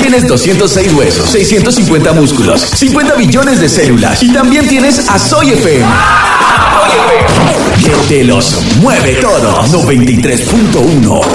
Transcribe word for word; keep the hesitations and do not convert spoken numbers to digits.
tienes doscientos seis huesos, seiscientos cincuenta músculos, cincuenta billones de células y también tienes a Soy F M. Que te los mueve todo. noventa y tres punto uno